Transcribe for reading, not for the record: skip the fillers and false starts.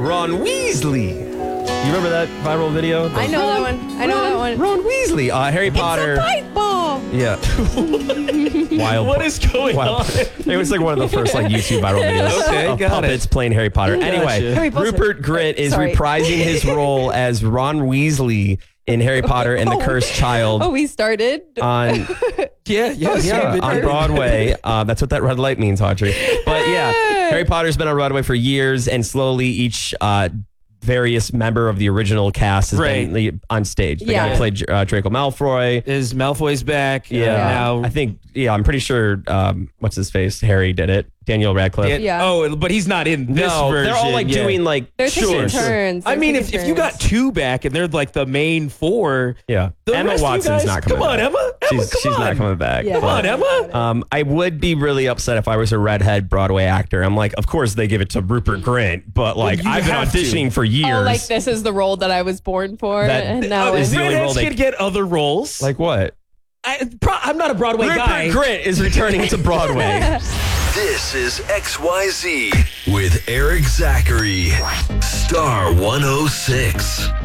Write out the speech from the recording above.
Ron Weasley. You remember that viral video? I know that one. I know that one. Ron Weasley. Harry Potter. It's a pipe bomb. Yeah. Wild. What is going on? It was like one of the first like YouTube viral videos Okay, of got puppets playing Harry Potter. Anyway, Harry Potter. Rupert Grint is Sorry. reprising his role as Ron Weasley in Harry Potter and the Cursed Child Oh, we started. on on Broadway. That's what that red light means, Audrey. But yeah, Harry Potter's been on Broadway for years, and slowly each various member of the original cast has been on stage. The guy who played Draco Malfoy. Is Malfoy's back? Now I think, I'm pretty sure, what's his face? Harry did it. Daniel Radcliffe. Oh, but he's not in this version. They're all like doing like They're taking turns. I mean, if you got two back and they're like the main four. Yeah. Emma Watson's not coming back. Come on, Emma. She's not coming back. Yeah. Come on, Emma. I would be really upset if I was a redhead Broadway actor. I'm like, of course they give it to Rupert Grint, but like I've been auditioning for years. Oh, like this is the role that I was born for, and now is it's the only role Redheads can get other roles. Like what? I'm not a Broadway guy. Rupert Grint is returning to Broadway. This is XYZ with Eric Zachary. Star 106.